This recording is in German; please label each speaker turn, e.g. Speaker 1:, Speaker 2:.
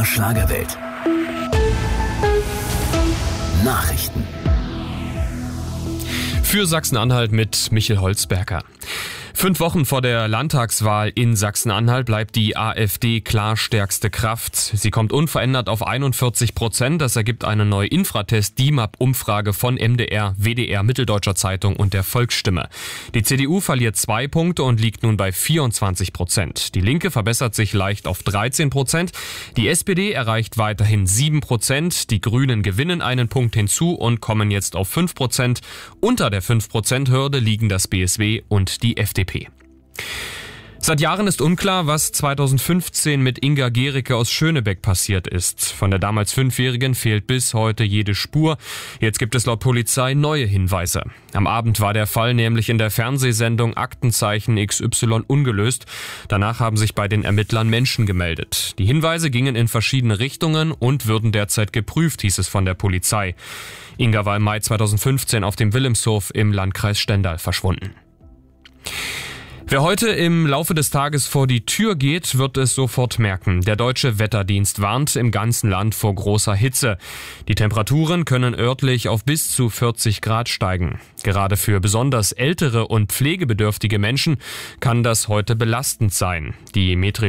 Speaker 1: MDR Schlagerwelt. Nachrichten.
Speaker 2: Für Sachsen-Anhalt mit Michel Holzberger. 5 Wochen vor der Landtagswahl in Sachsen-Anhalt bleibt die AfD klar stärkste Kraft. Sie kommt unverändert auf 41%. Das ergibt eine neue Infratest-DIMAP-Umfrage von MDR, WDR, Mitteldeutscher Zeitung und der Volksstimme. Die CDU verliert 2 Punkte und liegt nun bei 24%. Die Linke verbessert sich leicht auf 13%. Die SPD erreicht weiterhin 7%. Die Grünen gewinnen einen Punkt hinzu und kommen jetzt auf 5%. Unter der 5%-Hürde liegen das BSW und die FDP. Seit Jahren ist unklar, was 2015 mit Inga Gericke aus Schönebeck passiert ist. Von der damals 5-Jährigen fehlt bis heute jede Spur. Jetzt gibt es laut Polizei neue Hinweise. Am Abend war der Fall nämlich in der Fernsehsendung Aktenzeichen XY ungelöst. Danach haben sich bei den Ermittlern Menschen gemeldet. Die Hinweise gingen in verschiedene Richtungen und würden derzeit geprüft, hieß es von der Polizei. Inga war im Mai 2015 auf dem Wilhelmshof im Landkreis Stendal verschwunden. Wer heute im Laufe des Tages vor die Tür geht, wird es sofort merken. Der Deutsche Wetterdienst warnt im ganzen Land vor großer Hitze. Die Temperaturen können örtlich auf bis zu 40 Grad steigen. Gerade für besonders ältere und pflegebedürftige Menschen kann das heute belastend sein. Die